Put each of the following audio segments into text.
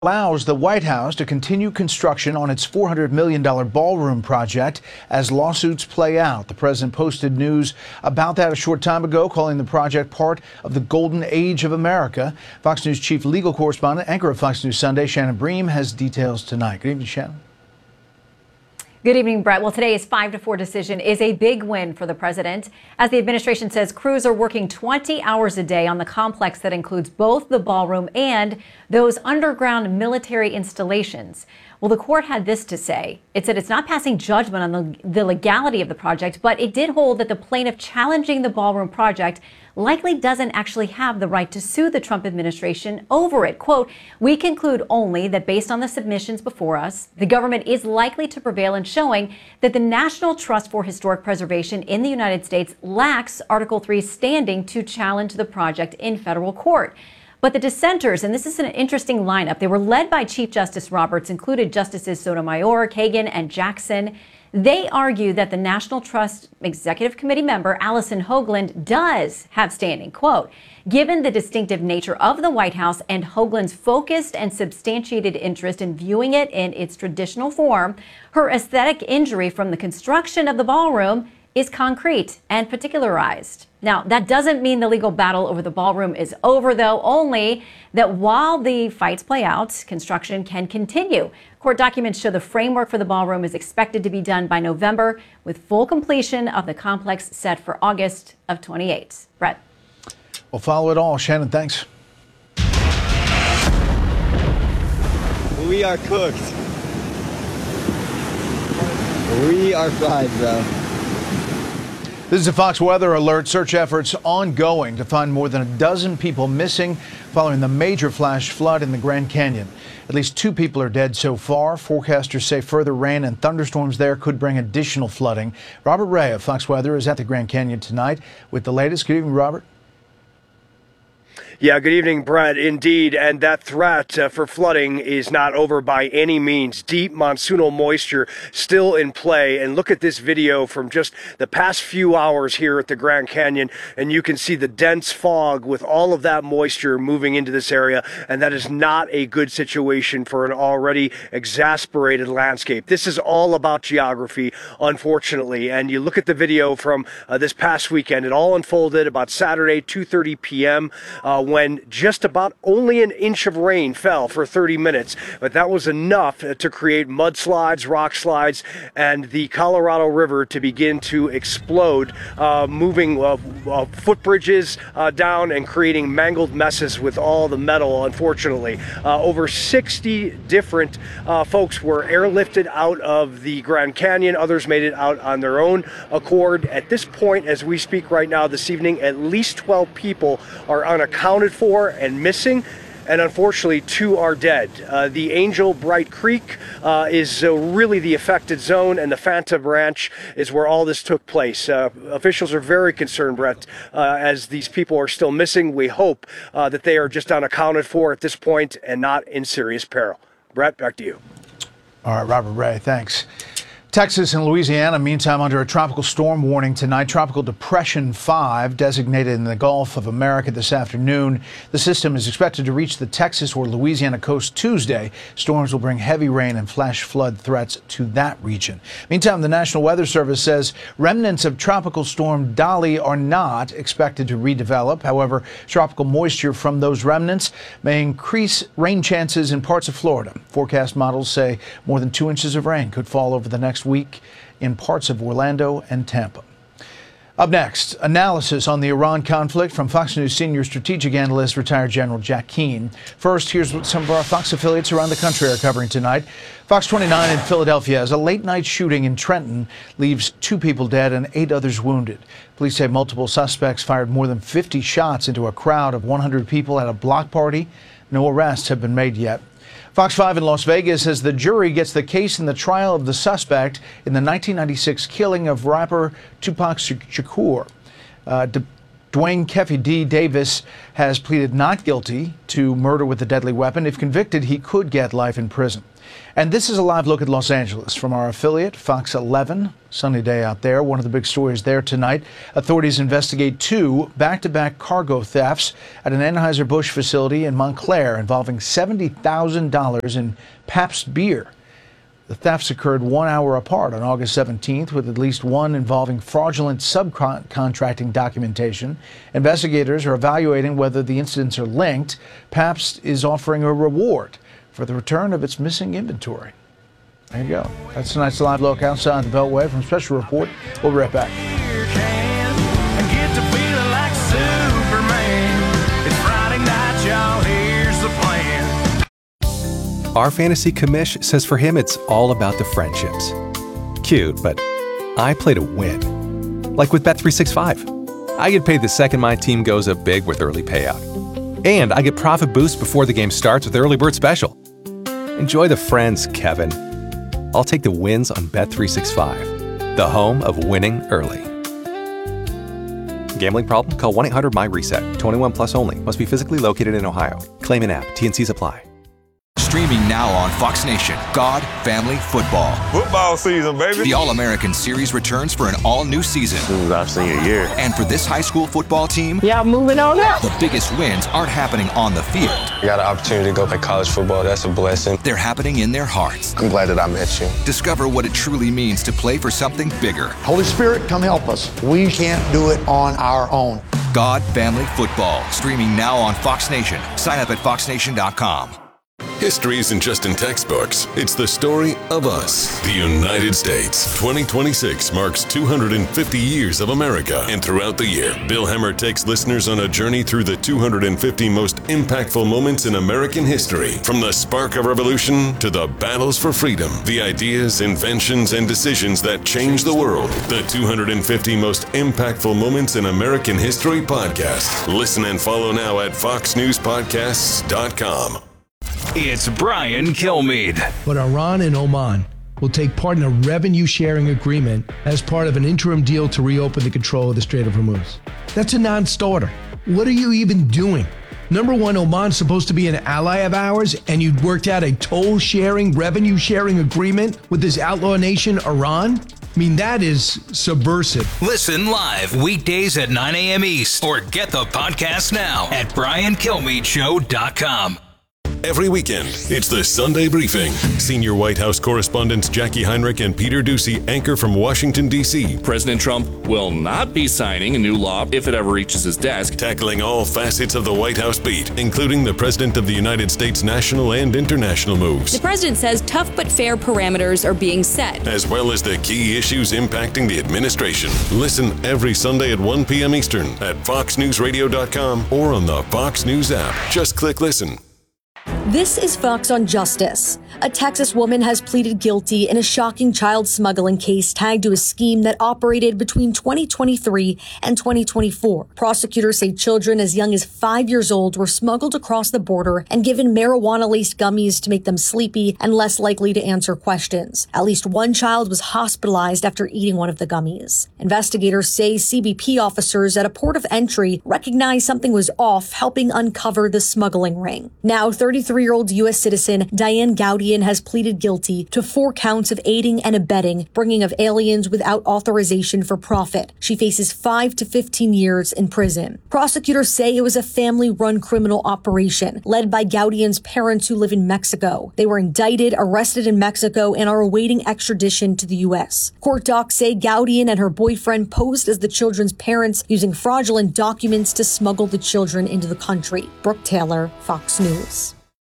Allows the White House to continue construction on its $400 million ballroom project as lawsuits play out. The president posted news about that a short time ago, calling the project part of the golden age of America. Fox News chief legal correspondent, anchor of Fox News Sunday, Shannon Bream, has details tonight. Good evening, Shannon. Good evening, Brett. Well, today's 5-4 decision is a big win for the president, as the administration says crews are working 20 hours a day on the complex that includes both the ballroom and those underground military installations. Well, the court had this to say. It said it's not passing judgment on the legality of the project, but it did hold that the plaintiff challenging the ballroom project likely doesn't actually have the right to sue the Trump administration over it. Quote, "We conclude only that based on the submissions before us, the government is likely to prevail in showing that the National Trust for Historic Preservation in the United States lacks Article 3 standing to challenge the project in federal court." But the dissenters, and this is an interesting lineup, they were led by Chief Justice Roberts, included Justices Sotomayor, Kagan, and Jackson. They argue that the National Trust Executive Committee member, Allison Hoagland, does have standing. Quote, "Given the distinctive nature of the White House and Hoagland's focused and substantiated interest in viewing it in its traditional form, her aesthetic injury from the construction of the ballroom is concrete and particularized." Now, that doesn't mean the legal battle over the ballroom is over, though, only that while the fights play out, construction can continue. Court documents show the framework for the ballroom is expected to be done by November, with full completion of the complex set for August of 28. Brett. We'll follow it all. Shannon, thanks. We are cooked. We are fried, bro. This is a Fox Weather Alert. Search efforts ongoing to find more than a dozen people missing following the major flash flood in the Grand Canyon. At least 2 people are dead so far. Forecasters say further rain and thunderstorms there could bring additional flooding. Robert Ray of Fox Weather is at the Grand Canyon tonight with the latest. Good evening, Robert. Yeah, good evening, Brett. Indeed, and that threat for flooding is not over by any means. Deep monsoonal moisture still in play. And look at this video from just the past few hours here at the Grand Canyon, and you can see the dense fog with all of that moisture moving into this area, and that is not a good situation for an already exasperated landscape. This is all about geography, unfortunately, and you look at the video from this past weekend. It all unfolded about Saturday, 2:30 p.m., when just about only an inch of rain fell for 30 minutes. But that was enough to create mudslides, rock slides, and the Colorado River to begin to explode, moving footbridges down and creating mangled messes with all the metal, unfortunately. Over 60 different folks were airlifted out of the Grand Canyon. Others made it out on their own accord. At this point, as we speak right now this evening, at least 12 people are unaccounted for and missing, and unfortunately 2 are dead. The Angel Bright Creek is really the affected zone, and the Phantom Ranch is where all this took place. Officials are very concerned, Brett, as these people are still missing. We hope that they are just unaccounted for at this point and not in serious peril. Brett, back to you. All right, Robert Ray, thanks. Texas and Louisiana, meantime, under a tropical storm warning tonight. Tropical Depression 5, designated in the Gulf of America this afternoon. The system is expected to reach the Texas or Louisiana coast Tuesday. Storms will bring heavy rain and flash flood threats to that region. Meantime, the National Weather Service says remnants of Tropical Storm Dolly are not expected to redevelop. However, tropical moisture from those remnants may increase rain chances in parts of Florida. Forecast models say more than 2 inches of rain could fall over the next week in parts of Orlando and Tampa. Up next, analysis on the Iran conflict from Fox News senior strategic analyst, retired General Jack Keane. First, here's what some of our Fox affiliates around the country are covering tonight. Fox 29 in Philadelphia has a late-night shooting in Trenton leaves 2 people dead and 8 others wounded. Police say multiple suspects fired more than 50 shots into a crowd of 100 people at a block party. No arrests have been made yet. Fox 5 in Las Vegas says the jury gets the case in the trial of the suspect in the 1996 killing of rapper Tupac Shakur. Dwayne Keffe D. Davis has pleaded not guilty to murder with a deadly weapon. If convicted, he could get life in prison. And this is a live look at Los Angeles from our affiliate, Fox 11. Sunny day out there. One of the big stories there tonight. Authorities investigate 2 back-to-back cargo thefts at an Anheuser-Busch facility in Montclair involving $70,000 in Pabst beer. The thefts occurred 1 hour apart on August 17th, with at least one involving fraudulent subcontracting documentation. Investigators are evaluating whether the incidents are linked. Pabst is offering a reward for the return of its missing inventory. There you go. That's tonight's live look outside the Beltway from Special Report. We'll be right back. Our fantasy commish says for him it's all about the friendships. Cute, but I play to win. Like with Bet365. I get paid the second my team goes up big with early payout. And I get profit boost before the game starts with Early Bird Special. Enjoy the friends, Kevin. I'll take the wins on Bet365, the home of winning early. Gambling problem? Call 1-800-MY-RESET. 21 plus only. Must be physically located in Ohio. Claim an app. T&Cs apply. Streaming now on Fox Nation, God, Family, Football. Football season, baby. The All-American Series returns for an all-new season. This is our senior year. And for this high school football team, y'all moving on up. The biggest wins aren't happening on the field. I got an opportunity to go play college football. That's a blessing. They're happening in their hearts. I'm glad that I met you. Discover what it truly means to play for something bigger. Holy Spirit, come help us. We can't do it on our own. God, Family, Football. Streaming now on Fox Nation. Sign up at foxnation.com. History isn't just in textbooks. It's the story of us, the United States. 2026 marks 250 years of America. And throughout the year, Bill Hemmer takes listeners on a journey through the 250 most impactful moments in American history. From the spark of revolution to the battles for freedom, the ideas, inventions, and decisions that changed the world. The 250 most impactful moments in American history podcast. Listen and follow now at foxnewspodcasts.com. It's Brian Kilmeade. But Iran and Oman will take part in a revenue-sharing agreement as part of an interim deal to reopen the control of the Strait of Hormuz. That's a non-starter. What are you even doing? Number one, Oman's supposed to be an ally of ours, and you'd worked out a toll-sharing, revenue-sharing agreement with this outlaw nation, Iran? I mean, that is subversive. Listen live weekdays at 9 a.m. East, or get the podcast now at BrianKilmeadeShow.com. Every weekend, it's the Sunday Briefing. Senior White House correspondents Jackie Heinrich and Peter Doocy anchor from Washington, D.C. President Trump will not be signing a new law if it ever reaches his desk. Tackling all facets of the White House beat, including the President of the United States' national and international moves. The president says tough but fair parameters are being set, as well as the key issues impacting the administration. Listen every Sunday at 1 p.m. Eastern at foxnewsradio.com or on the Fox News app. Just click listen. This is Fox on Justice. A Texas woman has pleaded guilty in a shocking child smuggling case tied to a scheme that operated between 2023 and 2024. Prosecutors say children as young as 5 years old were smuggled across the border and given marijuana-laced gummies to make them sleepy and less likely to answer questions. At least one child was hospitalized after eating one of the gummies. Investigators say CBP officers at a port of entry recognized something was off, helping uncover the smuggling ring. Now, 33-year-old U.S. citizen Diane Gaudian has pleaded guilty to 4 counts of aiding and abetting bringing of aliens without authorization for profit. She faces 5 to 15 years in prison. Prosecutors say it was a family-run criminal operation led by Gaudian's parents who live in Mexico. They were indicted, arrested in Mexico, and are awaiting extradition to the U.S. Court docs say Gaudian and her boyfriend posed as the children's parents using fraudulent documents to smuggle the children into the country. Brooke Taylor, Fox News.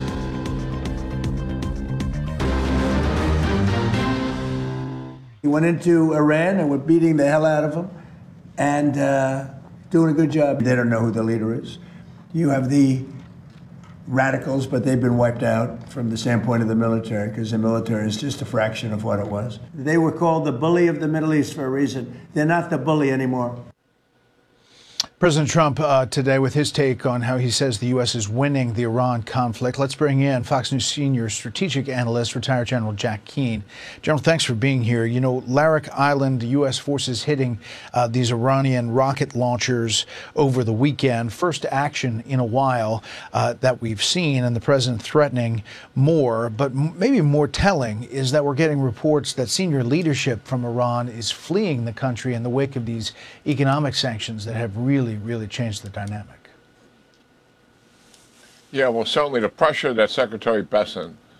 He went into Iran and were beating the hell out of them and doing a good job. They don't know who the leader is. You have the radicals, but they've been wiped out from the standpoint of the military because the military is just a fraction of what it was. They were called the bully of the Middle East for a reason. They're not the bully anymore. President Trump today with his take on how he says the U.S. is winning the Iran conflict. Let's bring in Fox News senior strategic analyst, retired General Jack Keane. General, thanks for being here. You know, Larak Island, the U.S. forces hitting these Iranian rocket launchers over the weekend. First action in a while that we've seen, and the president threatening more. But maybe more telling is that we're getting reports that senior leadership from Iran is fleeing the country in the wake of these economic sanctions that have really changed the dynamic. Yeah, well, certainly the pressure that Secretary Bessent